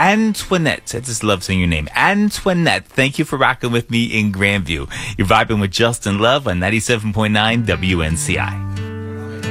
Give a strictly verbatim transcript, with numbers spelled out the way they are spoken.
Antoinette. I just love saying your name. Antoinette, thank you for rocking with me in Grandview. You're vibing with Justin Love on ninety-seven point nine W N C I.